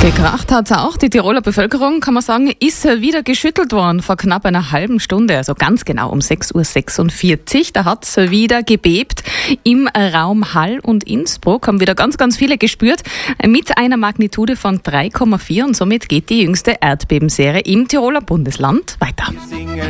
Gekracht hat es auch. Die Tiroler Bevölkerung, kann man sagen, ist wieder geschüttelt worden vor knapp einer halben Stunde, also ganz genau um 6.46 Uhr. Da hat es wieder gebebt. Im Raum Hall und Innsbruck haben wieder ganz, ganz viele gespürt, mit einer Magnitude von 3,4 und somit geht die jüngste Erdbebenserie im Tiroler Bundesland weiter.